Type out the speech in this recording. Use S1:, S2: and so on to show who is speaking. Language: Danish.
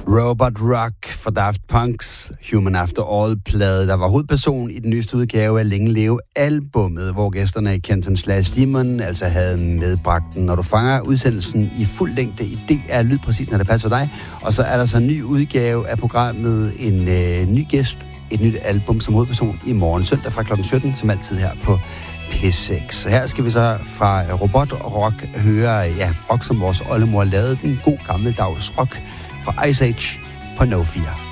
S1: Robot Rock fra Daft Punk's Human After All-plade, der var hovedperson i den nyeste udgave af Længe Leve-albummet, hvor gæsterne Kenton Slash Demon altså havde medbragt den. Når du fanger udsendelsen i fuld længde i DR Lyd, præcis når det passer dig, og så er der så en ny udgave af programmet, en ny gæst, et nyt album som hovedperson i morgen søndag fra kl. 17, som altid her på P6. Så her skal vi så fra Robot Rock høre, rock som vores oldemor lavede den, god gammeldags rock fra Ice Age på No 4.